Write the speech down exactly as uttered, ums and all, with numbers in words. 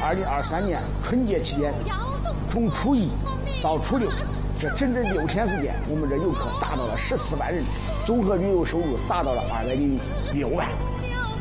二零二三年春节期间，从初一到初六，这整整六天时间，我们这游客达到了十四万人，综合旅游收入达到了二百零六万。